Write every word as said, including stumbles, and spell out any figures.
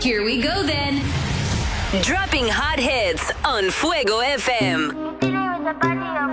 Here we go then. Dropping hot hits on Fuego F M.